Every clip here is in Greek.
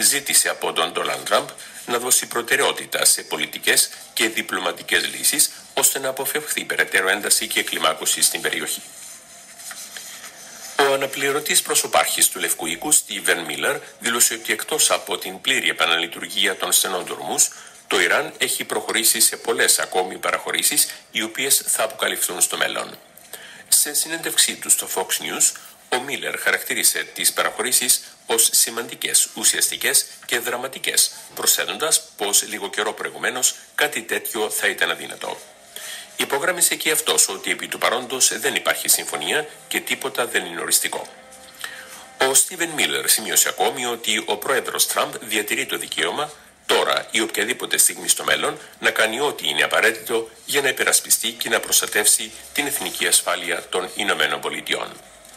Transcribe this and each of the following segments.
ζήτησε από τον Ντόναλντ Τραμπ να δώσει προτεραιότητα σε πολιτικές και διπλωματικές λύσεις ώστε να αποφευχθεί περαιτέρω ένταση και κλιμάκωση στην περιοχή. Ο αναπληρωτής προσωπάρχης του Λευκού Οίκου, Στίβεν Μίλερ, δήλωσε ότι εκτός από την πλήρη επαναλειτουργία των στενών του Ορμούζ, το Ιράν έχει προχωρήσει σε πολλές ακόμη παραχωρήσεις, οι οποίες θα αποκαλυφθούν στο μέλλον. Σε συνέντευξή του στο Fox News, ο Μίλερ χαρακτήρισε τις παραχωρήσεις ως σημαντικές, ουσιαστικές και δραματικές, προσθέτοντας πως λίγο καιρό προηγουμένως κάτι τέτοιο θα ήταν αδύνατο. Υπογράμμισε και αυτός ότι επί του παρόντος δεν υπάρχει συμφωνία και τίποτα δεν είναι οριστικό. Ο Στίβεν Μίλερ σημείωσε ακόμη ότι ο πρόεδρος Τραμπ διατηρεί το δικαίωμα τώρα ή οποιαδήποτε στιγμή στο μέλλον να κάνει ό,τι είναι απαραίτητο για να υπερασπιστεί και να προστατεύσει την εθνική ασφάλεια των Ηνωμένων Πολιτειών.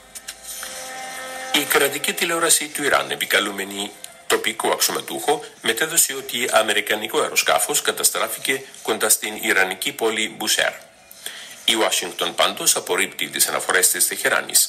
Η κρατική τηλεόραση του Ιράν, επικαλούμενη τοπικό αξιωματούχο, μετέδωσε ότι αμερικανικό αεροσκάφος καταστράφηκε κοντά στην ιρανική πόλη Μπουσέρ. Η Ουάσιγκτον πάντως απορρίπτει τις αναφορές της Τεχεράνης.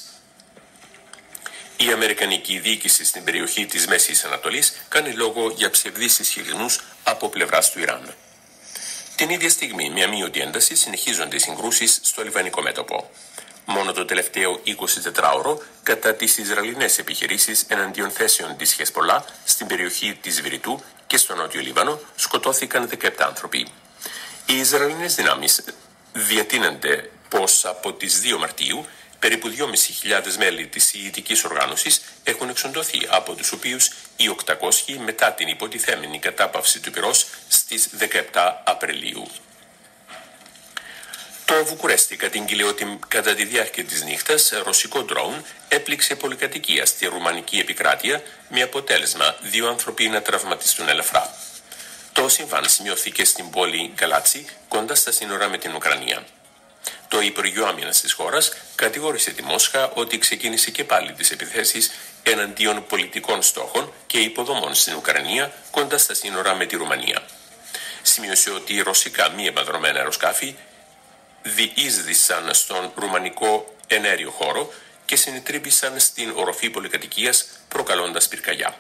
Η αμερικανική διοίκηση στην περιοχή της Μέσης Ανατολής κάνει λόγο για ψευδείς ισχυρισμούς από πλευράς του Ιράν. Την ίδια στιγμή, με αμείωτη ένταση, συνεχίζονται οι συγκρούσεις στο λιβανικό μέτωπο. Μόνο το τελευταίο 24ωρο, κατά τις Ισραηλινές επιχειρήσεις εναντίον θέσεων της Χεσπολά στην περιοχή της Βηρητού και στο νότιο Λίβανο, σκοτώθηκαν 17 άνθρωποι. Οι Ισραηλινές δυνάμεις διατείνονται πως από τις 2 Μαρτίου περίπου 2.500 μέλη της Σιητικής οργάνωσης έχουν εξοντωθεί, από τους οποίους οι 800 μετά την υποτιθέμενη κατάπαυση του πυρός στις 17 Απριλίου. Το Βουκουρέστι κατήγγειλε ότι κατά τη διάρκεια της νύχτας ρωσικό ντρόουν έπληξε πολυκατοικία στη ρουμανική επικράτεια με αποτέλεσμα 2 άνθρωποι να τραυματιστούν ελαφρά. Το συμβάν σημειώθηκε στην πόλη Γκαλάτσι κοντά στα σύνορα με την Ουκρανία. Το Υπουργείο Άμυνας της χώρας κατηγόρησε τη Μόσχα ότι ξεκίνησε και πάλι τις επιθέσεις εναντίον πολιτικών στόχων και υποδομών στην Ουκρανία κοντά στα σύνορα με τη Ρουμανία. Σημείωσε ότι οι ρωσικά μη επανδρομένα αεροσκάφη διείσδησαν στον ρουμανικό ενέριο χώρο και συνετρίπησαν στην οροφή πολυκατοικίας προκαλώντας πυρκαγιά.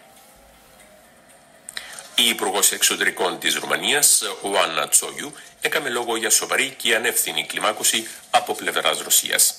Η Υπουργός Εξωτερικών της Ρουμανίας, Οάννα Τσόγιου, έκαμε λόγο για σοβαρή και ανεύθυνη κλιμάκωση από πλευράς Ρωσίας.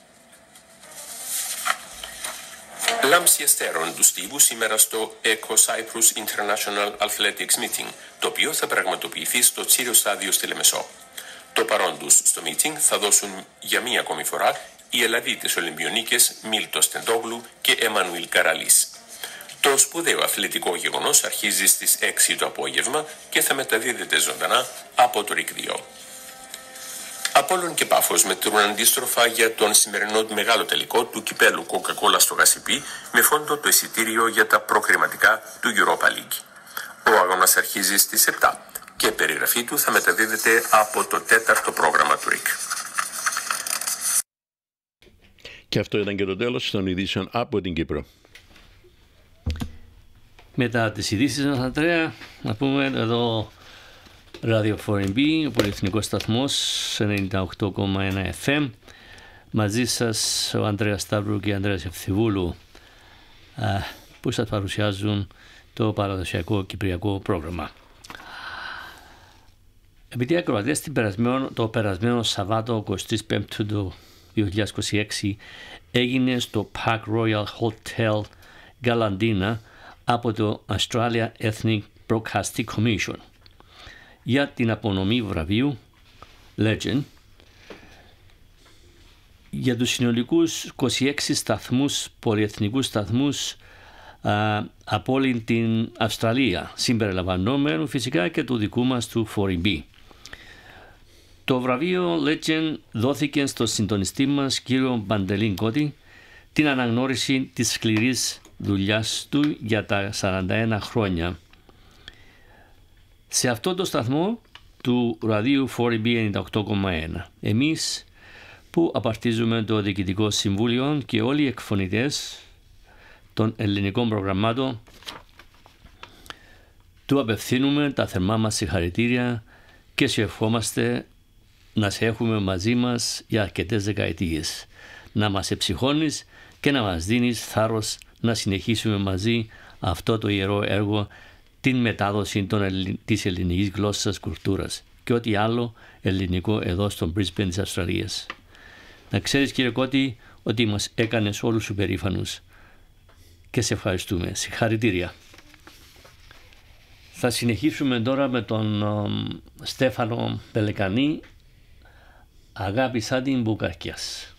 Λάμψη αστέρων του στίβου σήμερα στο Eco Cyprus International Athletics Meeting, το οποίο θα πραγματοποιηθεί στο Τσίριο Στάδιο στη Λεμεσό. Το παρόν τους στο meeting θα δώσουν για μία ακόμη φορά οι Ελλαδίτες Ολυμπιονίκες Μίλτος Τεντόγλου και Εμμανουήλ Καραλής. Το σπουδαίο αθλητικό γεγονός αρχίζει στις 6 το απόγευμα και θα μεταδίδεται ζωντανά από το ΡΙΚ 2. Απόλλων και Πάφος μετρούν αντίστροφα για τον σημερινό μεγάλο τελικό του κυπέλου Coca-Cola στο Γασιπί με φόντο το εισιτήριο για τα προκριματικά του Europa League. Ο αγώνας αρχίζει στις 7 και η περιγραφή του θα μεταδίδεται από το 4ο πρόγραμμα του ΡΙΚ. Και αυτό ήταν και το τέλος των ειδήσεων από την Κύπρο. Μετά τις ειδήσεις μας, Αντρέα, να πούμε εδώ Radio 4MB, ο πολυεθνικός σταθμός 98,1 FM. Μαζί σας ο Ανδρέας Σταύρου και ο Ανδρέας Ευθυβούλου που σας παρουσιάζουν το παραδοσιακό κυπριακό πρόγραμμα. Επειδή ακροατές το περασμένο Σαββάτο 25 του 2026 έγινε στο Park Royal Hotel Galandina από το Australia Ethnic Broadcasting Commission για την απονομή βραβείου Legend για τους συνολικούς 26 σταθμούς, πολυεθνικούς σταθμούς από όλη την Αυστραλία, συμπεριλαμβανομένου φυσικά και του δικού μας του 4B. Το βραβείο Legend δόθηκε στο συντονιστή μας κύριο Μπαντελίν Κώτη την αναγνώριση της σκληρής δουλειάς του για τα 41 χρόνια. Σε αυτό το σταθμό του ραδίου 4B 98,1 εμείς που απαρτίζουμε το Διοικητικό Συμβούλιο και όλοι οι εκφωνητές των ελληνικών προγραμμάτων του απευθύνουμε τα θερμά μας συγχαρητήρια και σε ευχόμαστε να σε έχουμε μαζί μας για αρκετές δεκαετίες, να μας εψυχώνεις και να μας δίνεις θάρρος να συνεχίσουμε μαζί αυτό το ιερό έργο, την μετάδοση της ελληνικής γλώσσας, κουλτούρας και ό,τι άλλο ελληνικό εδώ στο Brisbane της Αυστραλίας. Να ξέρεις, κύριε Κώτη, ότι μας έκανες όλους σου περήφανους και σε ευχαριστούμε. Συγχαρητήρια. Θα συνεχίσουμε τώρα με τον Στέφανο Πελεκανή, αγάπησα την Μπουκαρκιάς.